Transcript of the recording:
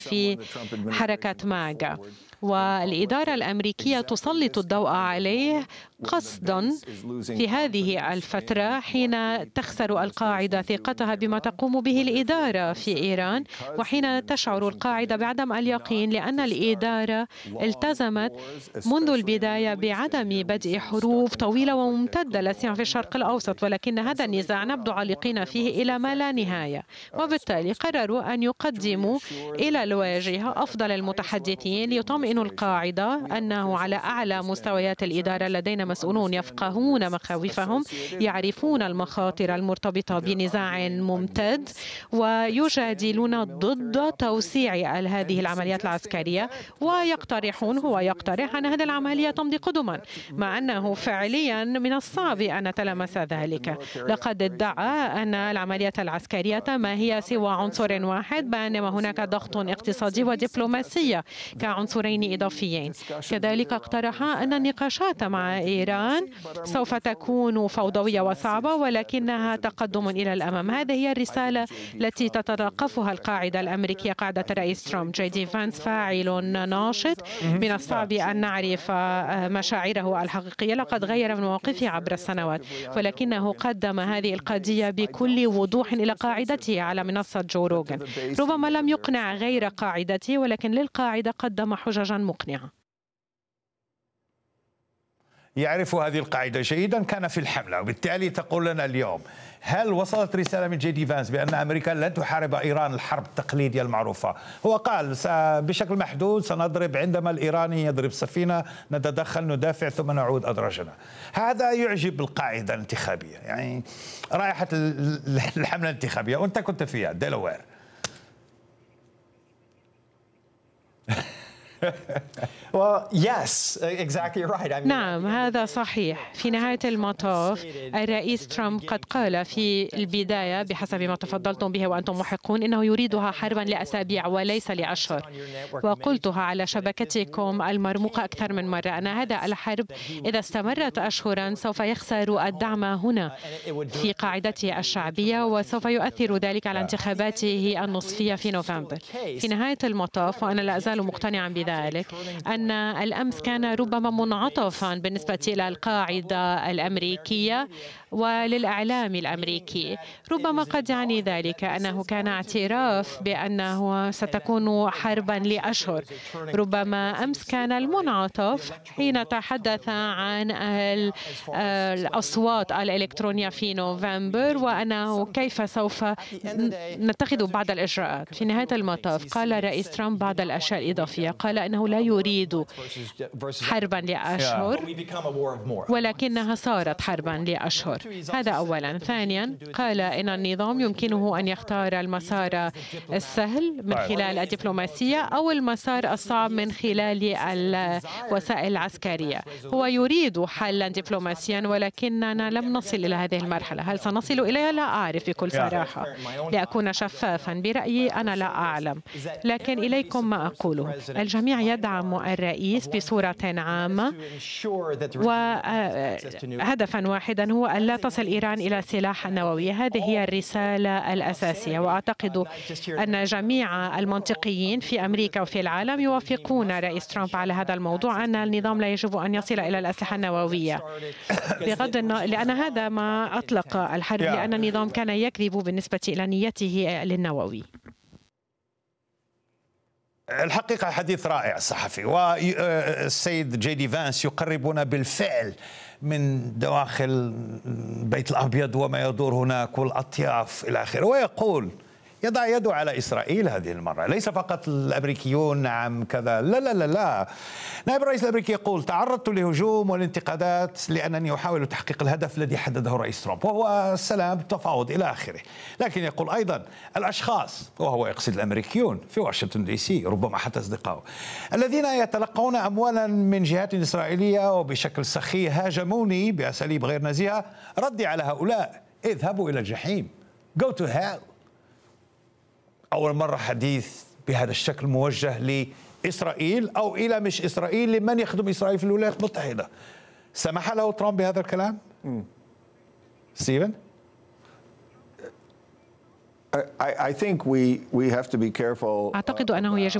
في حركة ماجا، والإدارة الأمريكية تسلط الضوء عليه قصدا في هذه الفترة حين تخسر القاعدة ثقتها بما تقوم به الإدارة في إيران، وحين تشعر القاعدة بعدم اليقين لأن الإدارة التزمت منذ البداية بعدم بدء حروب طويلة وممتدة لا سيما في الشرق الأوسط، ولكن هذا النزاع نبدو عالقين فيه إلى ما لا نهاية، وبالتالي قرروا أن يقدموا إلى الواجهة أفضل المتحدثين ليطمئنوا القاعدة أنه على أعلى مستويات الإدارة لدينا مسؤولون يفقهون مخاوفهم، يعرفون المخاطر المرتبطة بنزاع ممتد، ويجادلون ضد توسيع هذه العمليات العسكرية، ويقترحون، هو يقترح أن هذه العملية تمضي قدما، مع أنه فعليا من الصعب أن نتلمس ذلك. لقد ادعى أن العمليات العسكرية ما هي سوى عنصر واحد، بينما هناك ضغط اقتصادي ودبلوماسية كعنصرين إضافيين. كذلك اقترح أن النقاشات مع إيران سوف تكون فوضوية وصعبة، ولكنها تقدم إلى الأمام. هذه هي الرسالة التي تتلقفها القاعدة الأمريكية، قاعدة الرئيس ترامب. جي دي فانس فاعل ناشط، من الصعب أن نعرف مشاعره الحقيقية، لقد غير من مواقفه عبر السنوات، ولكنه قدم هذه القضية بكل وضوح إلى قاعدته على منصة جو روغان. ربما لم يقنع غير قاعدته، ولكن للقاعدة قدم حججا مقنعة. يعرف هذه القاعدة جيدا، كان في الحملة، وبالتالي تقول لنا اليوم هل وصلت رسالة من جي دي فانس بأن أمريكا لن تحارب إيران الحرب التقليدية المعروفة؟ هو قال بشكل محدود سنضرب عندما الإيراني يضرب سفينة، نتدخل ندافع ثم نعود أدراجنا. هذا يعجب القاعدة الانتخابية، يعني رائحة الحملة الانتخابية، وأنت كنت فيها ديلوير. نعم، هذا صحيح. في نهاية المطاف الرئيس ترامب قد قال في البداية بحسب ما تفضلتم به وأنتم محقون إنه يريدها حربا لأسابيع وليس لأشهر، وقلتها على شبكتكم المرموقة أكثر من مرة أن هذا الحرب إذا استمرت أشهرا سوف يخسر الدعم هنا في قاعدته الشعبية، وسوف يؤثر ذلك على انتخاباته النصفية في نوفمبر. في نهاية المطاف، وأنا لا أزال مقتنعا بذلك، أن الأمس كان ربما منعطفا بالنسبة إلى القاعدة الأمريكية وللإعلام الأمريكي. ربما قد يعني ذلك أنه كان اعتراف بأنه ستكون حربا لأشهر. ربما أمس كان المنعطف حين تحدث عن الأصوات الإلكترونية في نوفمبر وأنه كيف سوف نتخذ بعض الإجراءات. في نهاية المطاف قال الرئيس ترامب بعض الأشياء الإضافية، قال أنه لا يريد حربا لأشهر ولكنها صارت حربا لأشهر. هذا أولا. ثانيا قال إن النظام يمكنه أن يختار المسار السهل من خلال الدبلوماسية أو المسار الصعب من خلال الوسائل العسكرية. هو يريد حلا دبلوماسيا، ولكننا لم نصل إلى هذه المرحلة. هل سنصل إليها؟ لا أعرف بكل صراحة، لأكون شفافا برأيي أنا لا أعلم، لكن إليكم ما أقوله. الجميع يدعم الرئيس بصورة عامة، وهدفا واحدا هو أن لا تصل إيران إلى سلاح نووي. هذه هي الرسالة الأساسية، وأعتقد أن جميع المنطقيين في أمريكا وفي العالم يوافقون رئيس ترامب على هذا الموضوع، أن النظام لا يجب أن يصل إلى الأسلحة النووية بغض النظر، لأن هذا ما أطلق الحرب، لأن النظام كان يكذب بالنسبة إلى نيته للنووي. الحقيقة حديث رائع الصحفي، والسيد جي دي فانس يقربنا بالفعل من دواخل البيت الأبيض وما يدور هناك والأطياف إلى آخره، ويقول يضع يده على إسرائيل هذه المرة، ليس فقط الأمريكيون نعم كذا، لا لا لا لا. نائب الرئيس الأمريكي يقول تعرضت لهجوم والانتقادات لأنني أحاول تحقيق الهدف الذي حدده الرئيس ترامب وهو السلام بالتفاوض إلى آخره، لكن يقول أيضا الأشخاص، وهو يقصد الأمريكيون في واشنطن دي سي ربما حتى أصدقائه، الذين يتلقون أموالا من جهات إسرائيلية وبشكل سخي هاجموني بأساليب غير نزيهة، ردي على هؤلاء اذهبوا إلى الجحيم، go to hell. أول مرة حديث بهذا الشكل موجه لإسرائيل أو إلى مش إسرائيل، لمن يخدم إسرائيل في الولايات المتحدة. سمح له ترامب بهذا الكلام؟ ستيفن؟ أعتقد أنه يجب